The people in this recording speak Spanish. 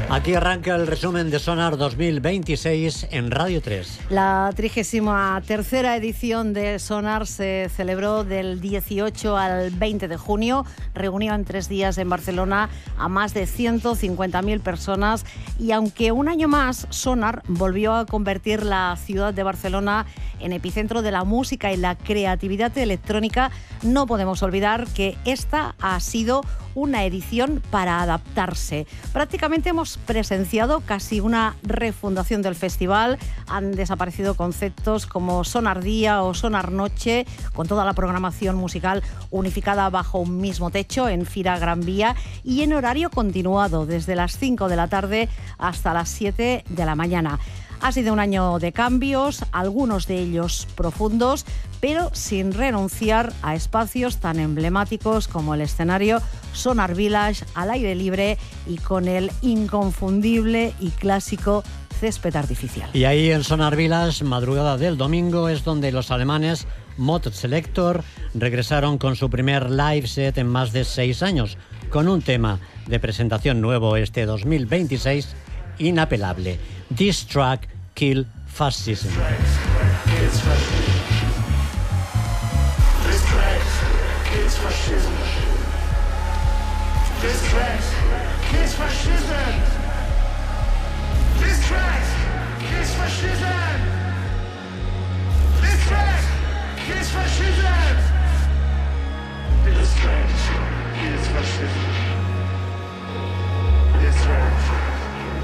Aquí arranca el resumen de Sonar 2026 en Radio 3. La 33ª edición de Sonar se celebró del 18 al 20 de junio. Reunió en 3 días en Barcelona a más de 150.000 personas. Y aunque un año más Sonar volvió a convertir la ciudad de Barcelona en epicentro de la música y la creatividad electrónica, no podemos olvidar que esta ha sido una edición para adaptarse. Prácticamente hemos presenciado casi una refundación del festival. Han desaparecido conceptos como Sonar Día o Sonar Noche, con toda la programación musical unificada bajo un mismo techo en Fira Gran Vía y en horario continuado desde las 5 de la tarde hasta las 7 de la mañana. Ha sido un año de cambios, algunos de ellos profundos, pero sin renunciar a espacios tan emblemáticos como el escenario Sonar Village al aire libre y con el inconfundible y clásico césped artificial. Y ahí en Sonar Village, madrugada del domingo, es donde los alemanes Mod Selector regresaron con su primer live set en más de 6 años, con un tema de presentación nuevo este 2026 inapelable: This Track Kill Fascism.